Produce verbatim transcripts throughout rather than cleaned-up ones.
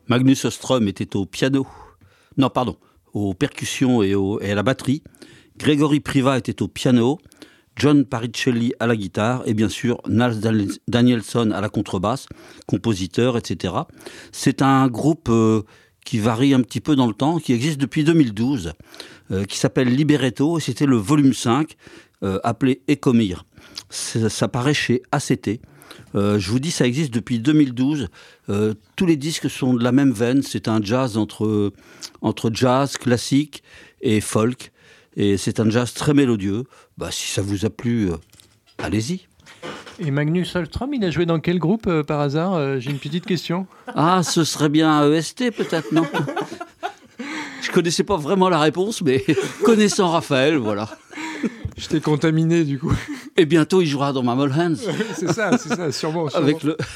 Magnus Åström était au piano, non pardon, aux percussions et, au, et à la batterie. Grégory Priva était au piano, John Paricelli à la guitare et bien sûr Nals Danielsson à la contrebasse, compositeur, et cetera. C'est un groupe euh, qui varie un petit peu dans le temps, qui existe depuis deux mille douze, euh, qui s'appelle Libretto, et c'était le volume cinq, euh, appelé Ecomir. Ça, ça paraît chez A C T. Euh, je vous dis, ça existe depuis deux mille douze. Euh, tous les disques sont de la même veine. C'est un jazz entre, entre jazz, classique et folk. Et c'est un jazz très mélodieux. Bah, si ça vous a plu, euh, allez-y. Et Magnus Åström, il a joué dans quel groupe euh, par hasard euh, J'ai une petite question. Ah, ce serait bien E S T peut-être, non? Je connaissais pas vraiment la réponse, mais connaissant Raphaël, voilà. Je t'ai contaminé du coup. Et bientôt il jouera dans Mammal Hands. c'est ça, c'est ça, sûrement. sûrement. Avec le...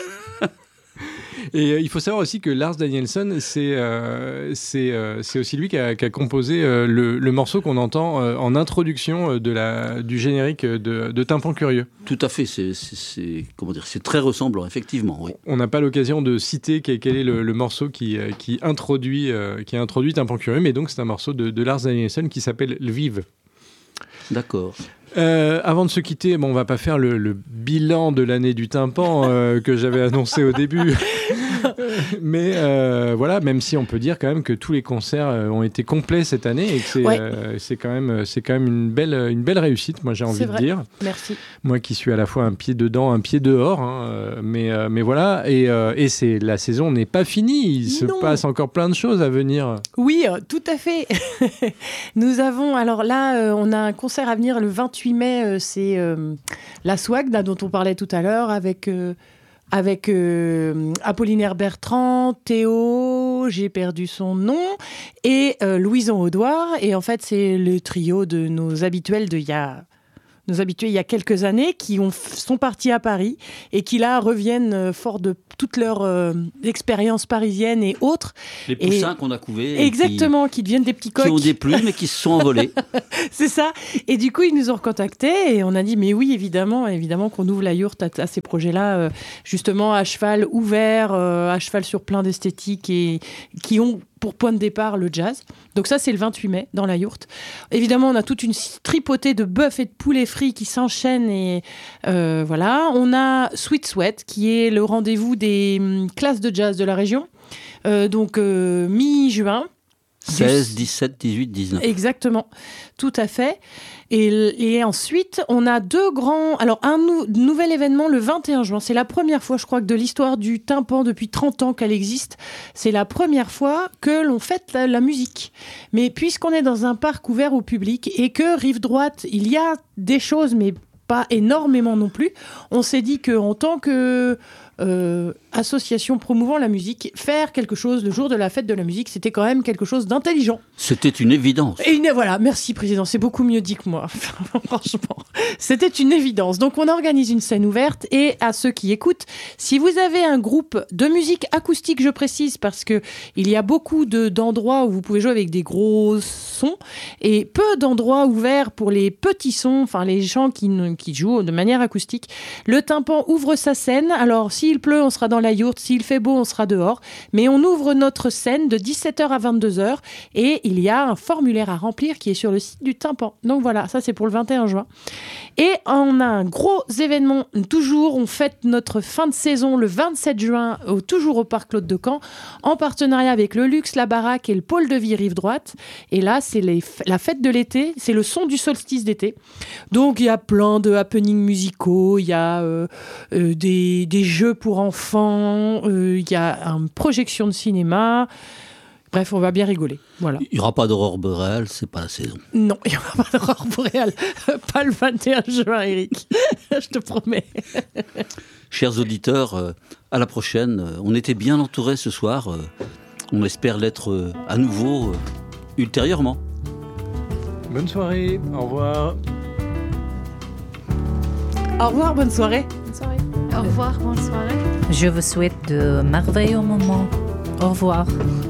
Et euh, il faut savoir aussi que Lars Danielsson, c'est, euh, c'est, euh, c'est aussi lui qui a, qui a composé euh, le, le morceau qu'on entend euh, en introduction euh, de la, du générique de, de Tympan Curieux. Tout à fait, c'est, c'est, c'est, comment dire, c'est très ressemblant, effectivement. Oui. On n'a pas l'occasion de citer quel, quel est le, le morceau qui, qui, introduit, euh, qui introduit Tympan Curieux, mais donc c'est un morceau de, de Lars Danielsson qui s'appelle Lviv. D'accord. Euh, avant de se quitter, bon, on va pas faire le, le bilan de l'année du tympan euh, que j'avais annoncé au début. Mais euh, voilà, même si on peut dire quand même que tous les concerts euh, ont été complets cette année et que c'est, ouais. euh, c'est, quand même, c'est quand même une belle, une belle réussite, moi j'ai envie c'est de vrai. dire. Merci. Moi qui suis à la fois un pied dedans, un pied dehors, hein, euh, mais, euh, mais voilà, et, euh, et c'est, la saison n'est pas finie, il se Non. passe encore plein de choses à venir. Oui, euh, tout à fait. Nous avons, alors là, euh, on a un concert à venir le vingt-huit mai, euh, c'est euh, la Swag, là, dont on parlait tout à l'heure, avec... Euh, avec euh, Apollinaire Bertrand, Théo, j'ai perdu son nom, et euh, Louison Audouard. Et en fait, c'est le trio de nos habituels de il y a... nos habitués il y a quelques années, qui ont, sont partis à Paris et qui là reviennent euh, fort de toute leur euh, expérience parisienne et autres. Les poussins et... qu'on a couvés. Exactement, qui... qui deviennent des petits coqs. Qui ont des plumes et qui se sont envolés. C'est ça. Et du coup, ils nous ont recontactés et on a dit, mais oui, évidemment, évidemment qu'on ouvre la yourte à, à ces projets-là, euh, justement à cheval ouvert, euh, à cheval sur plein d'esthétiques et qui ont pour point de départ le jazz. Donc ça, c'est le vingt-huit mai, dans la yourte. Évidemment, on a toute une tripotée de bœufs et de poulets frits qui s'enchaînent. Et euh, voilà. On a Sweet Sweat, qui est le rendez-vous des hum, classes de jazz de la région. Euh, donc, euh, mi-juin. seize, dix-sept, dix-huit, dix-neuf. Exactement, tout à fait. Et, et ensuite, on a deux grands... Alors, un nou- nouvel événement le vingt et un juin. C'est la première fois, je crois, que de l'histoire du tympan, depuis trente ans qu'elle existe, c'est la première fois que l'on fête la, la musique. Mais puisqu'on est dans un parc ouvert au public et que, rive droite, il y a des choses, mais pas énormément non plus, on s'est dit qu'en tant que... Euh, association promouvant la musique, faire quelque chose le jour de la fête de la musique, c'était quand même quelque chose d'intelligent. C'était une évidence. Et une, voilà, merci Président, c'est beaucoup mieux dit que moi, franchement. C'était une évidence. Donc on organise une scène ouverte et à ceux qui écoutent, si vous avez un groupe de musique acoustique, je précise, parce que il y a beaucoup de, d'endroits où vous pouvez jouer avec des gros sons et peu d'endroits ouverts pour les petits sons, enfin les gens qui, qui jouent de manière acoustique. Le tympan ouvre sa scène, alors si s'il pleut, on sera dans la yourte. S'il fait beau, on sera dehors. Mais on ouvre notre scène de dix-sept heures à vingt-deux heures et il y a un formulaire à remplir qui est sur le site du tympan. Donc voilà, ça c'est pour le vingt et un juin. Et on a un gros événement, toujours, on fête notre fin de saison le vingt-sept juin, au, toujours au Parc Claude de Caen, en partenariat avec le Luxe, la Baraque et le Pôle de Vie Rive Droite. Et là, c'est les, la fête de l'été, c'est le son du solstice d'été. Donc il y a plein de happenings musicaux, il y a euh, euh, des, des jeux pour enfants, il euh, y a une projection de cinéma. Bref, on va bien rigoler. Voilà. Il n'y aura pas d'aurore boréale, c'est pas la saison. Non, il n'y aura pas d'aurore boréale. Pas le vingt et un juin, Eric. Je te promets. Chers auditeurs, euh, à la prochaine. On était bien entourés ce soir. Euh, on espère l'être euh, à nouveau euh, ultérieurement. Bonne soirée. Au revoir. Au revoir, bonne soirée. Bonne soirée. Au revoir, bonne soirée. Je vous souhaite de merveilleux moments. Au revoir.